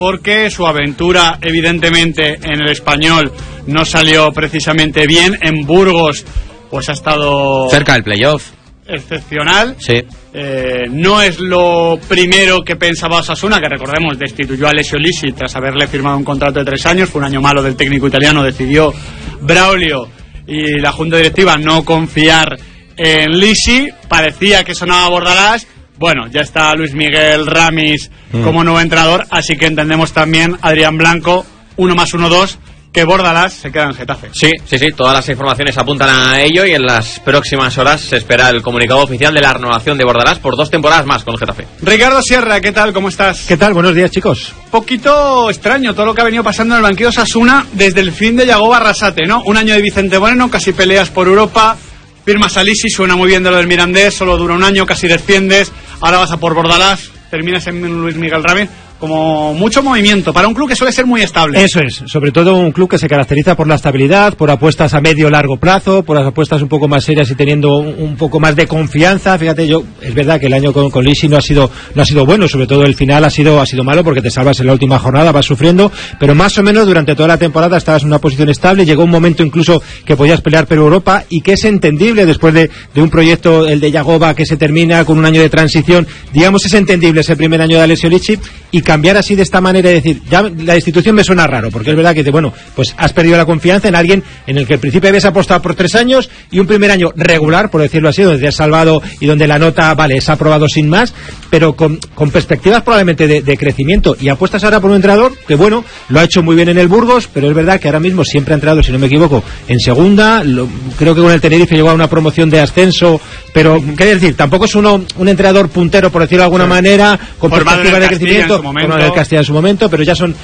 porque su aventura evidentemente en el Español no salió precisamente bien. En Burgos pues ha estado cerca del playoff, excepcional. Sí. No es lo primero que pensaba Osasuna, que recordemos destituyó a Alessio Lisi tras haberle firmado un contrato de 3 años. Fue un año malo del técnico italiano, decidió Braulio y la junta directiva no confiar en Lisi. Parecía que sonaba Bordalás. Bueno, ya está Luis Miguel Ramis como nuevo entrenador, así que entendemos también, Adrián Blanco, 1 más 1, 2, que Bordalás se queda en Getafe. Sí, todas las informaciones apuntan a ello y en las próximas horas se espera el comunicado oficial de la renovación de Bordalás por 2 temporadas más con el Getafe. Ricardo Sierra, ¿qué tal? ¿Cómo estás? ¿Qué tal? Buenos días, chicos. Poquito extraño todo lo que ha venido pasando en el banquillo Osasuna desde el fin de Yagoba Arrasate, ¿no? Un año de Vicente Moreno, casi peleas por Europa, firmas a Lisi, suena muy bien de lo del Mirandés, solo dura un año, casi desciendes, ahora vas a por Bordalás, terminas en Luis Miguel Ramis. Como mucho movimiento para un club que suele ser muy estable. Eso es, sobre todo un club que se caracteriza por la estabilidad, por apuestas a medio largo plazo, por las apuestas un poco más serias y teniendo un poco más de confianza. Fíjate, es verdad que el año con Lisi no ha sido bueno, sobre todo el final ha sido malo porque te salvas en la última jornada, vas sufriendo, pero más o menos durante toda la temporada estabas en una posición estable. Llegó un momento incluso que podías pelear por Europa y que es entendible después de un proyecto, el de Yagoba, que se termina con un año de transición. Digamos, es entendible ese primer año de Alessio Lisi y cambiar así de esta manera y decir, ya la institución me suena raro, porque es verdad que pues has perdido la confianza en alguien en el que al principio habías apostado por 3 años y un primer año regular, por decirlo así, donde te has salvado y donde la nota, vale, es aprobado sin más, pero con perspectivas probablemente de crecimiento, y apuestas ahora por un entrenador que lo ha hecho muy bien en el Burgos, pero es verdad que ahora mismo siempre ha entrenado, si no me equivoco, en segunda, creo que con el Tenerife llegó a una promoción de ascenso, pero qué decir, tampoco es un entrenador puntero, por decirlo de alguna manera, con perspectivas de crecimiento, Castilla en su momento, pero ya son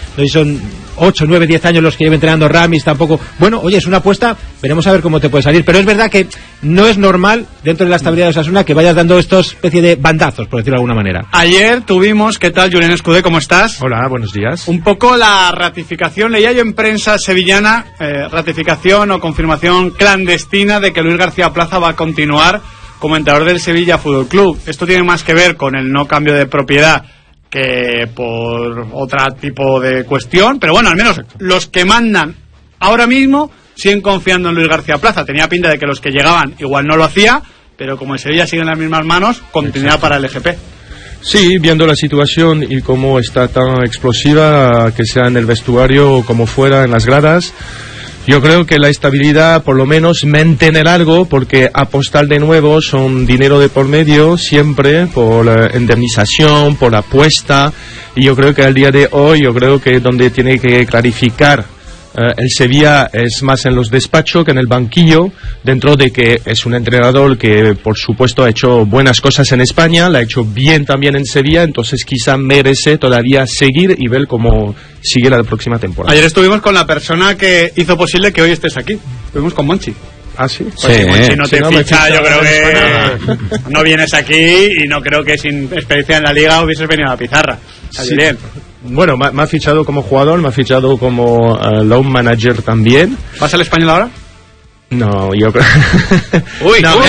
8, 9, 10 años los que lleva entrenando Ramis, tampoco. Bueno, oye, es una apuesta, veremos a ver cómo te puede salir, pero es verdad que no es normal, dentro de la estabilidad de Osasuna, que vayas dando estos especie de bandazos, por decirlo de alguna manera. Ayer tuvimos, ¿qué tal, Julen Escudé? ¿Cómo estás? Hola, buenos días. Un poco la ratificación, leía yo en prensa sevillana, ratificación o confirmación clandestina de que Luis García Plaza va a continuar como entrenador del Sevilla Fútbol Club. Esto tiene más que ver con el no cambio de propiedad que por otro tipo de cuestión, pero bueno, al menos los que mandan ahora mismo siguen confiando en Luis García Plaza. Tenía pinta de que los que llegaban igual no lo hacía, pero como el Sevilla sigue en las mismas manos, continuidad para el EGP. Sí, viendo la situación y cómo está tan explosiva, que sea en el vestuario como fuera, en las gradas, yo creo que la estabilidad, por lo menos, mantener algo, porque apostar de nuevo son dinero de por medio, siempre, por indemnización, por apuesta, y yo creo que al día de hoy, donde tiene que clarificar el Sevilla es más en los despachos que en el banquillo, dentro de que es un entrenador que, por supuesto, ha hecho buenas cosas en España, la ha hecho bien también en Sevilla, entonces quizá merece todavía seguir y ver cómo sigue la próxima temporada. Ayer estuvimos con la persona que hizo posible que hoy estés aquí. Estuvimos con Monchi. ¿Ah, sí? Pues si Monchi no te ficha, yo creo que no vienes aquí y no creo que sin experiencia en la liga hubieses venido a la pizarra. Sí. Bien. Bueno, me ha fichado como jugador, me ha fichado como loan manager también. ¿Vas al Español ahora? No, yo creo... ¡Uy! No,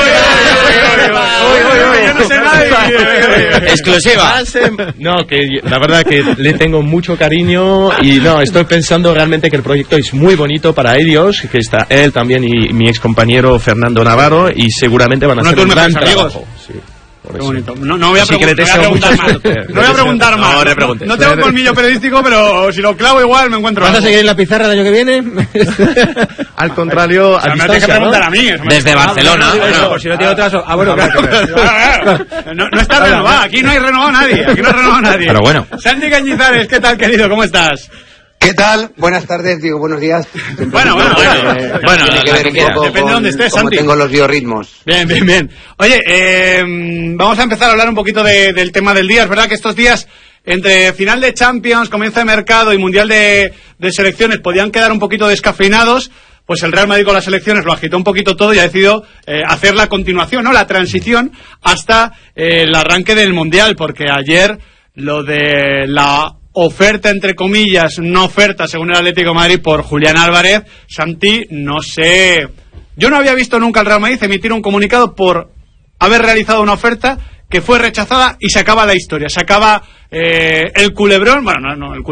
yo no sé nada. Exclusiva. No, que la verdad que le tengo mucho cariño y estoy pensando realmente que el proyecto es muy bonito para ellos, que está él también y mi ex compañero Fernando Navarro, y seguramente van a hacer un gran trabajo. Sí. Qué bonito. No voy a preguntar más. No voy a preguntar más. No tengo colmillo periodístico, pero si lo clavo igual me encuentro. ¿Vas a seguir en la pizarra el año que viene? Al contrario, me tienes que preguntar a mí. Desde Barcelona. Si no tiene otras. Bueno, claro. No está renovado. Aquí no hay renovado nadie. Pero bueno. Santi Cañizares, ¿qué tal, querido? ¿Cómo estás? ¿Qué tal? Buenas tardes, digo buenos días. Bueno. Tiene que ver un poco depende de dónde estés, cómo Santi. tengo los biorritmos. Bien. Oye, vamos a empezar a hablar un poquito del tema del día. Es verdad que estos días, entre final de Champions, comienzo de mercado y Mundial de Selecciones, podían quedar un poquito descafeinados. Pues el Real Madrid con las selecciones lo agitó un poquito todo y ha decidido hacer la continuación, la transición hasta el arranque del Mundial, porque ayer lo de la oferta, entre comillas, no oferta, según el Atlético de Madrid, por Julián Álvarez, Santi, no sé. Yo no había visto nunca al Real Madrid emitir un comunicado por haber realizado una oferta que fue rechazada y se acaba la historia, se acaba el culebrón, bueno, no el culebrón,